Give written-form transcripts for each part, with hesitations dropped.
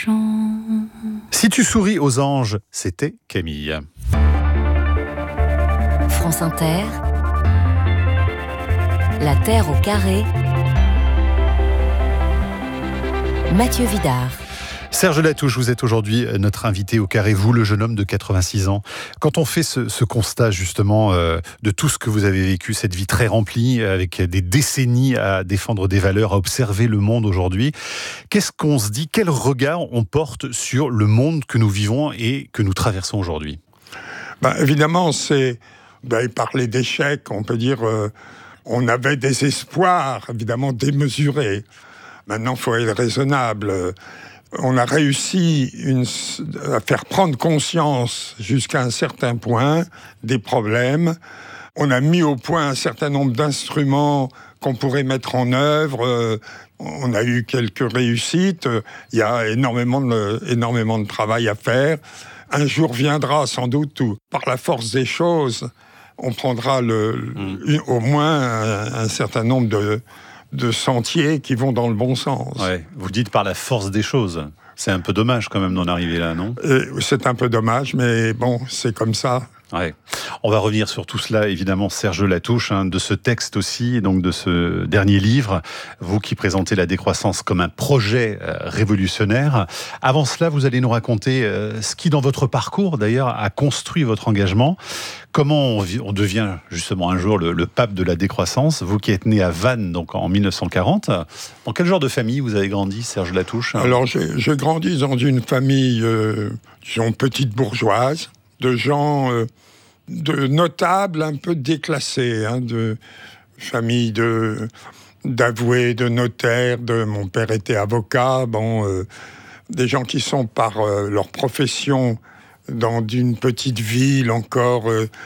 chant. Si tu souris aux anges, c'était Camille. France Inter, La Terre au carré, Mathieu Vidard. Serge Latouche, vous êtes aujourd'hui notre invité au carré, vous, le jeune homme de 86 ans. Quand on fait ce constat justement de tout ce que vous avez vécu, cette vie très remplie, avec des décennies à défendre des valeurs, à observer le monde aujourd'hui, qu'est-ce qu'on se dit, quel regard on porte sur le monde que nous vivons et que nous traversons aujourd'hui ? Évidemment, il parlait d'échecs, on peut dire, on avait des espoirs, évidemment, démesurés. Maintenant, il faut être raisonnable. On a réussi à faire prendre conscience jusqu'à un certain point des problèmes. On a mis au point un certain nombre d'instruments qu'on pourrait mettre en œuvre. On a eu quelques réussites. Il y a énormément de travail à faire. Un jour viendra sans doute où, par la force des choses, on prendra au moins un certain nombre de sentiers qui vont dans le bon sens. Ouais. Vous dites par la force des choses. C'est un peu dommage quand même d'en arriver là, non ? C'est un peu dommage, mais bon, c'est comme ça. Ouais. On va revenir sur tout cela, évidemment, Serge Latouche, de ce texte aussi, donc de ce dernier livre, vous qui présentez la décroissance comme un projet révolutionnaire. Avant cela, vous allez nous raconter ce qui, dans votre parcours, d'ailleurs, a construit votre engagement. Comment on devient, justement, un jour le pape de la décroissance, vous qui êtes né à Vannes, donc en 1940. Dans quel genre de famille vous avez grandi, Serge Latouche ? Alors, j'ai grandi dans une famille, disons, petite bourgeoise, de gens... de notables un peu déclassés, de famille d'avoués, de notaires. Mon père était avocat. Des gens qui sont par leur profession dans une petite ville encore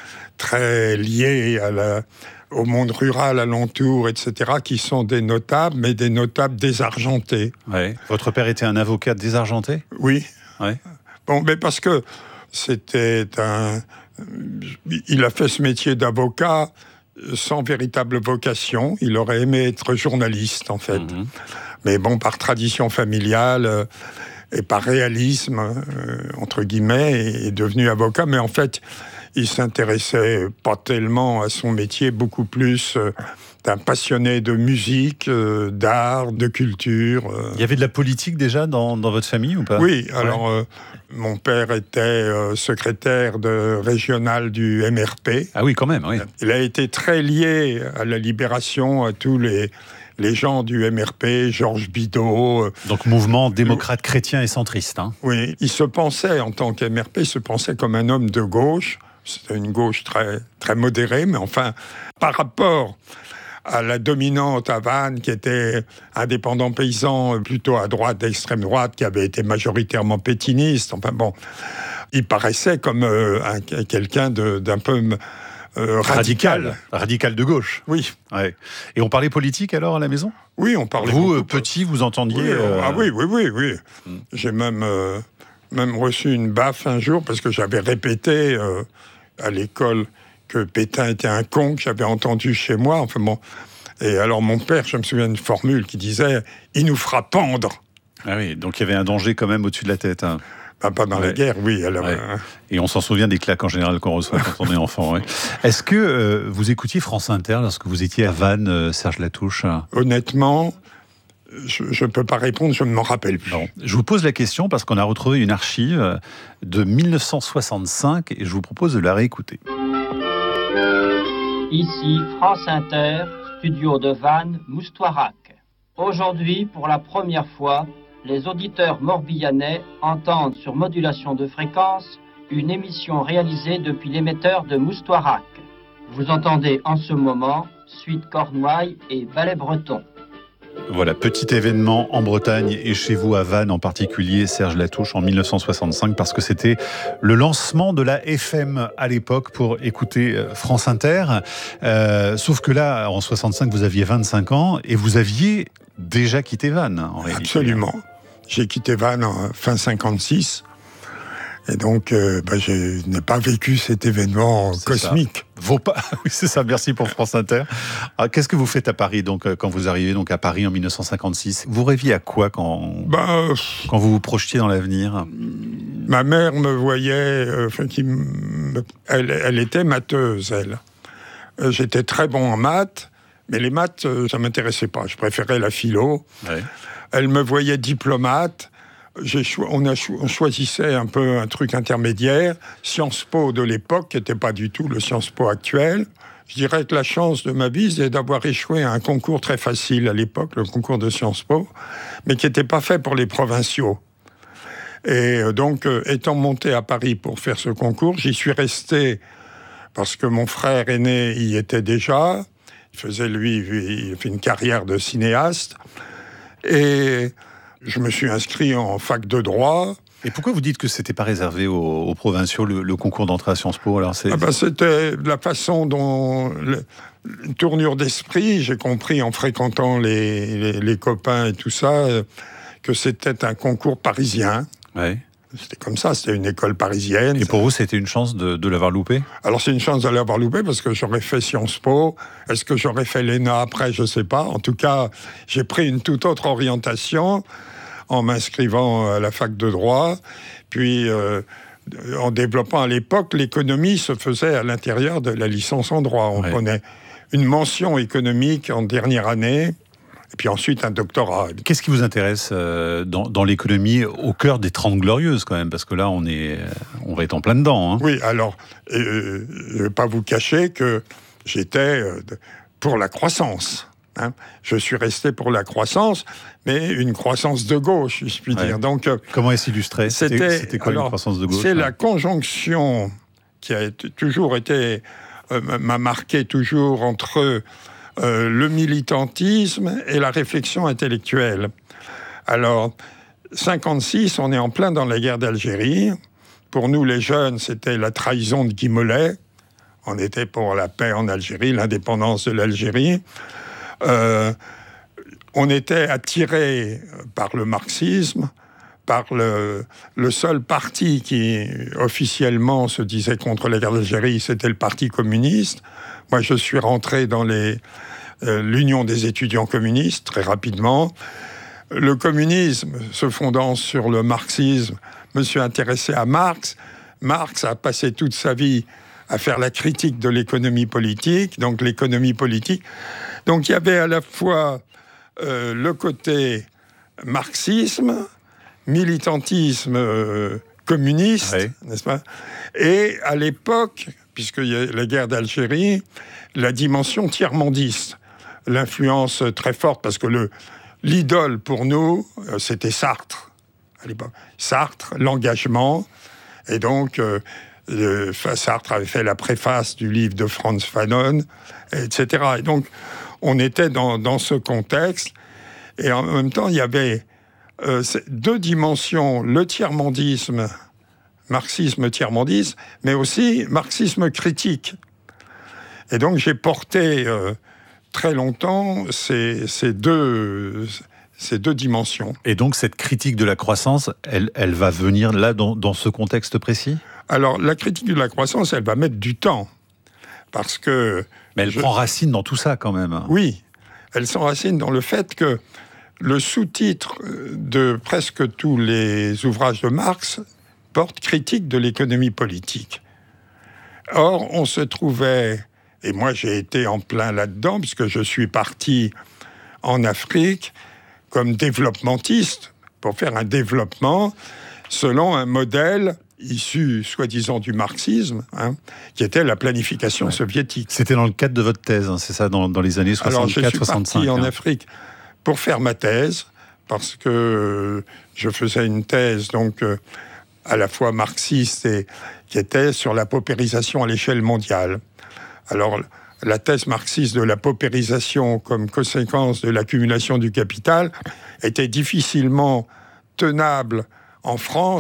très liée au monde rural alentour, etc., qui sont des notables, mais des notables désargentés. Ouais. Votre père était un avocat désargenté ? Oui. Ouais. Mais parce que il a fait ce métier d'avocat sans véritable vocation. Il aurait aimé être journaliste, en fait. Mmh. Mais par tradition familiale et par réalisme, entre guillemets, est devenu avocat. Mais en fait, il s'intéressait pas tellement à son métier, beaucoup plus d'un passionné de musique, d'art, de culture. Il y avait de la politique déjà dans votre famille ou pas ? Oui, alors mon père était secrétaire régional du MRP. Ah oui, quand même, oui. Il a été très lié à la Libération, à tous les gens du MRP, Georges Bidault. Donc mouvement démocrate chrétien et centriste. Oui, il se pensait, en tant qu'MRP, il se pensait comme un homme de gauche. C'était une gauche très, très modérée, mais enfin, par rapport à la dominante à Vannes, qui était indépendant paysan, plutôt à droite, d'extrême droite, qui avait été majoritairement pétiniste. Il paraissait comme quelqu'un d'un peu radical. Radical de gauche. Oui. Ouais. Et on parlait politique alors à la maison ? Oui, on parlait. Vous, petit, vous entendiez Oui. J'ai même reçu une baffe un jour parce que j'avais répété à l'école que Pétain était un con, que j'avais entendu chez moi. Et alors mon père, je me souviens d'une formule qui disait « Il nous fera pendre ». Ah oui, donc il y avait un danger quand même au-dessus de la tête. Pas dans la guerre, oui. Alors, Et on s'en souvient des claques en général qu'on reçoit quand on est enfant. Ouais. Est-ce que vous écoutiez France Inter lorsque vous étiez à Vannes, Serge Latouche ? Honnêtement, je ne peux pas répondre, je ne m'en rappelle plus. Non. Je vous pose la question parce qu'on a retrouvé une archive de 1965 et je vous propose de la réécouter. Ici France Inter, studio de Vannes, Moustoirac. Aujourd'hui, pour la première fois, les auditeurs morbihanais entendent sur modulation de fréquence une émission réalisée depuis l'émetteur de Moustoirac. Vous entendez en ce moment Suite Cornouailles et Ballet Breton. Voilà, petit événement en Bretagne et chez vous à Vannes en particulier, Serge Latouche, en 1965, parce que c'était le lancement de la FM à l'époque pour écouter France Inter. Sauf que là, en 65, vous aviez 25 ans et vous aviez déjà quitté Vannes, en réalité. Absolument. J'ai quitté Vannes en fin 56. Et donc, je n'ai pas vécu cet événement cosmique. Vaut pas. Oui, c'est ça. Merci pour France Inter. Alors, qu'est-ce que vous faites à Paris, donc, quand vous arrivez donc à Paris en 1956 ? Vous rêviez à quoi quand vous vous projetiez dans l'avenir ? Ma mère me voyait, elle était matheuse, elle. J'étais très bon en maths, mais les maths, ça m'intéressait pas. Je préférais la philo. Ouais. Elle me voyait diplomate. On choisissait un peu un truc intermédiaire. Sciences Po de l'époque, qui n'était pas du tout le Sciences Po actuel. Je dirais que la chance de ma vie, c'est d'avoir échoué à un concours très facile à l'époque, le concours de Sciences Po, mais qui n'était pas fait pour les provinciaux. Et donc, étant monté à Paris pour faire ce concours, j'y suis resté parce que mon frère aîné y était déjà. Il fait une carrière de cinéaste. Et je me suis inscrit en fac de droit. Et pourquoi vous dites que c'était pas réservé aux provinciaux, le concours d'entrée à Sciences Po ? Alors c'était la façon dont... une tournure d'esprit, j'ai compris en fréquentant les copains et tout ça, que c'était un concours parisien. Ouais. C'était comme ça, c'était une école parisienne. Et pour vous, c'était une chance de l'avoir loupé ? Alors c'est une chance de l'avoir loupé parce que j'aurais fait Sciences Po. Est-ce que j'aurais fait l'ENA après ? Je ne sais pas. En tout cas, j'ai pris une toute autre orientation en m'inscrivant à la fac de droit. Puis, en développant à l'époque, l'économie se faisait à l'intérieur de la licence en droit. On prenait une mention économique en dernière année. Et puis ensuite, un doctorat. Qu'est-ce qui vous intéresse dans l'économie au cœur des 30 Glorieuses, quand même ? Parce que là, on va être en plein dedans. Hein. Oui, alors, je ne vais pas vous cacher que j'étais pour la croissance. Hein. Je suis resté pour la croissance, mais une croissance de gauche, si je puis dire. Donc, comment est-ce illustré ? C'était quoi une croissance de gauche ? C'est la conjonction qui a toujours été... m'a marqué toujours entre... le militantisme et la réflexion intellectuelle. Alors, 56, on est en plein dans la guerre d'Algérie. Pour nous, les jeunes, c'était la trahison de Guy Mollet. On était pour la paix en Algérie, l'indépendance de l'Algérie. On était attirés par le marxisme, par le seul parti qui, officiellement, se disait contre la guerre d'Algérie, c'était le Parti communiste. Moi, je suis rentré dans l'Union des étudiants communistes, très rapidement. Le communisme, se fondant sur le marxisme, me suis intéressé à Marx. Marx a passé toute sa vie à faire la critique de l'économie politique, donc l'économie politique. Donc, il y avait à la fois le côté marxisme, militantisme communiste, n'est-ce pas ? Et à l'époque, puisqu'il y a la guerre d'Algérie, la dimension tiers-mondiste, l'influence très forte, parce que l'idole pour nous, c'était Sartre, à l'époque. Sartre, l'engagement, et donc Sartre avait fait la préface du livre de Frantz Fanon, etc. Et donc, on était dans ce contexte, et en même temps, il y avait deux dimensions, le tiers-mondisme, marxisme tiers-mondisme, mais aussi marxisme critique. Et donc j'ai porté très longtemps ces deux dimensions. Et donc cette critique de la croissance, elle va venir là dans ce contexte précis ? Alors la critique de la croissance, elle va mettre du temps. Parce que... Mais elle prend racine dans tout ça quand même. Oui, elle s'enracine dans le fait que le sous-titre de presque tous les ouvrages de Marx porte critique de l'économie politique. Or, on se trouvait, et moi j'ai été en plein là-dedans, puisque je suis parti en Afrique comme développementiste, pour faire un développement selon un modèle issu, soi-disant, du marxisme, qui était la planification soviétique. C'était dans le cadre de votre thèse, hein, c'est ça, dans les années 64-65. Alors, je suis parti en Afrique pour faire ma thèse, parce que je faisais une thèse, donc, à la fois marxiste et qui était sur la paupérisation à l'échelle mondiale. Alors, la thèse marxiste de la paupérisation comme conséquence de l'accumulation du capital était difficilement tenable en France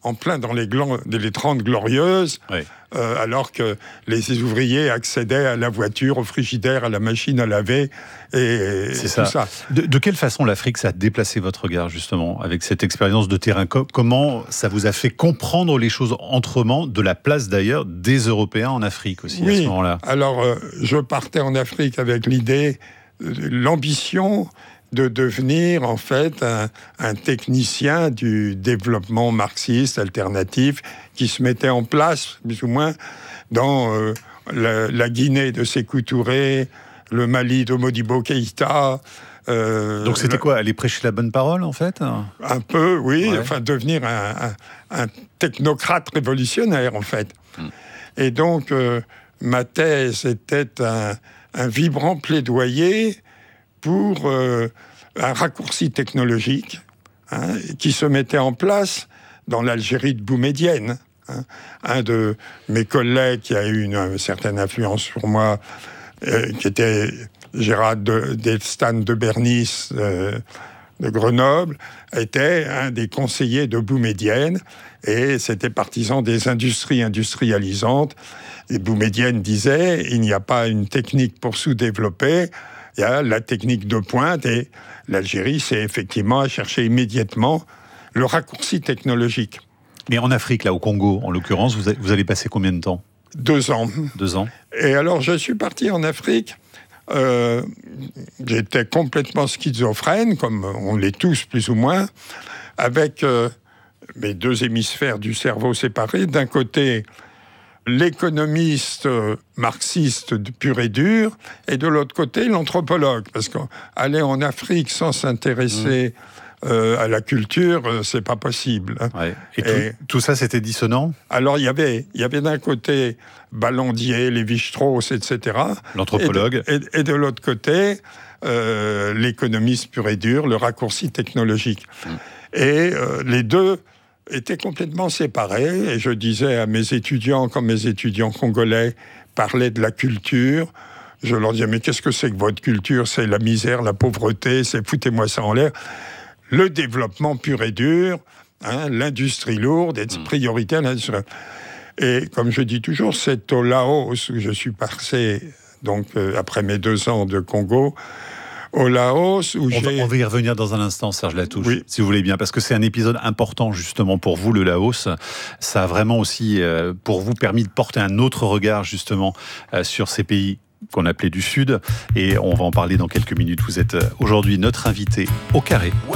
en plein dans les 30 glorieuses, Oui. alors que les ouvriers accédaient à la voiture, au frigidaire, à la machine à laver, et C'est tout ça. De quelle façon l'Afrique, ça a déplacé votre regard, justement, avec cette expérience de terrain? Comment ça vous a fait comprendre les choses autrement, de la place d'ailleurs des Européens en Afrique aussi, à ce moment-là? Alors, je partais en Afrique avec l'idée, l'ambition de devenir en fait un technicien du développement marxiste alternatif qui se mettait en place, plus ou moins, dans la Guinée de Sékou Touré, le Mali de Modibo Keïta. Donc c'était quoi? Aller prêcher la bonne parole, en fait? Un peu, oui. Ouais. Enfin, devenir un technocrate révolutionnaire, en fait. Et donc, ma thèse était un vibrant plaidoyer pour un raccourci technologique qui se mettait en place dans l'Algérie de Boumedienne. Un de mes collègues qui a eu une certaine influence sur moi, qui était Gérard Delstan de Bernis de Grenoble, était un des conseillers de Boumedienne et c'était partisan des industries industrialisantes. Et Boumedienne disait, il n'y a pas une technique pour sous-développer, il y a la technique de pointe, et l'Algérie s'est effectivement cherché immédiatement le raccourci technologique. Mais en Afrique, là, au Congo, en l'occurrence, vous allez passer combien de temps? 2 ans. 2 ans. Et alors, je suis parti en Afrique. J'étais complètement schizophrène, comme on l'est tous plus ou moins, avec mes 2 hémisphères du cerveau séparés. D'un côté, l'économiste marxiste pur et dur, et de l'autre côté, l'anthropologue. Parce qu'aller en Afrique sans s'intéresser à la culture, c'est pas possible. Ouais. Et tout ça, c'était dissonant? Alors, il y avait d'un côté Ballandier, Lévi-Strauss, etc. L'anthropologue. Et de l'autre côté, l'économiste pur et dur, le raccourci technologique. Et les deux étaient complètement séparés. Et je disais à mes étudiants, quand mes étudiants congolais parlaient de la culture, je leur disais, mais qu'est-ce que c'est que votre culture? C'est la misère, la pauvreté, c'est foutez-moi ça en l'air. Le développement pur et dur, l'industrie lourde, est prioritaire. Et comme je dis toujours, c'est au Laos où je suis passé, donc après mes 2 ans de Congo, au Laos où on va y revenir dans un instant, Serge Latouche, oui, si vous voulez bien, parce que c'est un épisode important justement pour vous, le Laos. Ça a vraiment aussi, pour vous, permis de porter un autre regard justement sur ces pays qu'on appelait du Sud, et on va en parler dans quelques minutes. Vous êtes aujourd'hui notre invité au Carré.